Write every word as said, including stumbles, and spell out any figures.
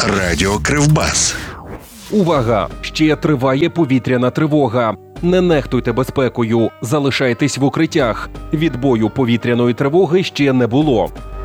Радіо Кривбас. Увага! Ще триває повітряна тривога. Не нехтуйте безпекою, залишайтесь в укриттях. Відбою повітряної тривоги ще не було.